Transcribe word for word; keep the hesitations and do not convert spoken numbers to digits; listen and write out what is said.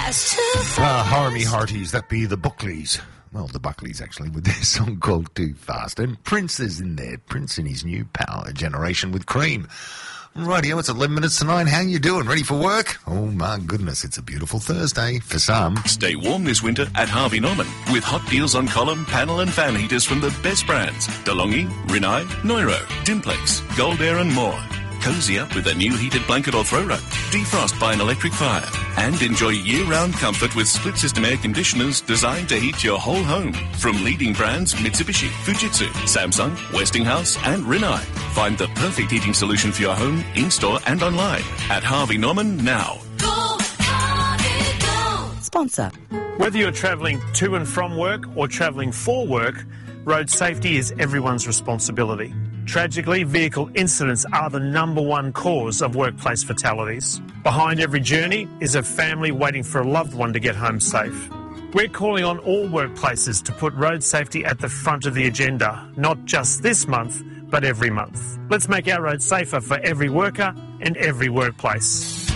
fast, too fast. Ah, Harmy Hearties, that be the Buckleys. Well, the Buckleys, actually, with their song called Too Fast. And Prince is in there. Prince and his new Power Generation with Cream. Rightio, it's eleven minutes to nine. How you doing? Ready for work? Oh, my goodness, it's a beautiful Thursday for some. Stay warm this winter at Harvey Norman with hot deals on column, panel and fan heaters from the best brands. DeLonghi, Rinnai, Neuro, Dimplex, Gold Air and more. Cozy up with a new heated blanket or throw rug. Defrost by an electric fire. And enjoy year-round comfort with split-system air conditioners designed to heat your whole home. From leading brands Mitsubishi, Fujitsu, Samsung, Westinghouse and Rinnai. Find the perfect heating solution for your home, in-store and online at Harvey Norman now. Go, Harvey, go. Sponsor. Whether you're travelling to and from work or travelling for work, road safety is everyone's responsibility. Tragically, vehicle incidents are the number one cause of workplace fatalities. Behind every journey is a family waiting for a loved one to get home safe. We're calling on all workplaces to put road safety at the front of the agenda, not just this month, but every month. Let's make our roads safer for every worker and every workplace.